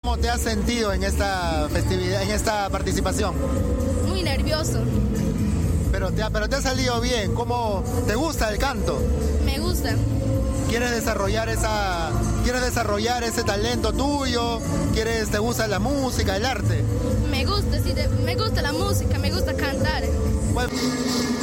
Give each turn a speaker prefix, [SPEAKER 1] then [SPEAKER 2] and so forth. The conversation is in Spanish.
[SPEAKER 1] ¿Cómo te has sentido en esta festividad, en esta participación?
[SPEAKER 2] Muy nervioso.
[SPEAKER 1] Pero te ha salido bien. ¿Cómo te gusta el canto?
[SPEAKER 2] Me gusta.
[SPEAKER 1] ¿Quieres desarrollar ese talento tuyo? ¿Te gusta la música, el arte?
[SPEAKER 2] Me gusta, sí, me gusta la música, me gusta cantar.
[SPEAKER 1] Bueno.